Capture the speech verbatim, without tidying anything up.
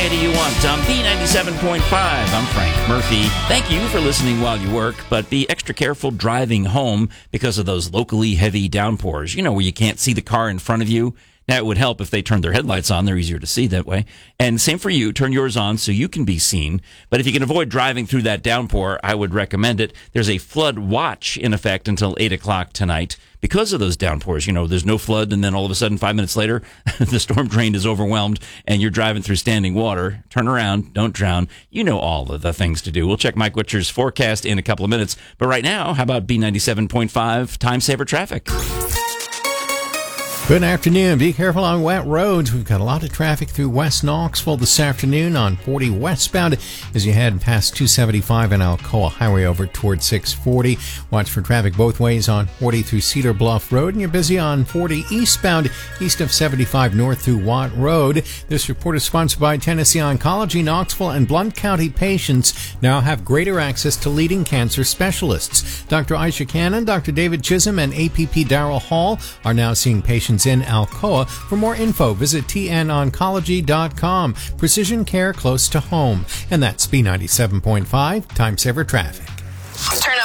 variety you want on B ninety-seven point five. I'm Frank Murphy. Thank you for listening while you work, but be extra careful driving home because of those locally heavy downpours. You know, where you can't see the car in front of you. Now, it would help if they turned their headlights on. They're easier to see that way. And same for you. Turn yours on so you can be seen. But if you can avoid driving through that downpour, I would recommend it. There's a flood watch in effect until eight o'clock tonight because of those downpours. You know, there's no flood, and then all of a sudden, five minutes later, the storm drain is overwhelmed, and you're driving through standing water. Turn around. Don't drown. You know all of the things to do. We'll check Mike Witcher's forecast in a couple of minutes. But right now, how about B ninety-seven point five Time Saver Traffic? Good afternoon. Be careful on wet roads. We've got a lot of traffic through West Knoxville this afternoon on forty westbound as you head past two seventy-five and Alcoa Highway over toward six forty. Watch for traffic both ways on forty through Cedar Bluff Road, and you're busy on forty eastbound east of seventy-five north through Watt Road. This report is sponsored by Tennessee Oncology. Knoxville and Blount County patients now have greater access to leading cancer specialists. Doctor Aisha Cannon, Doctor David Chisholm, and A P P Darrell Hall are now seeing patients in Alcoa. For more info, visit T N oncology dot com. Precision care close to home. And that's B ninety-seven point five Time Saver Traffic. Turn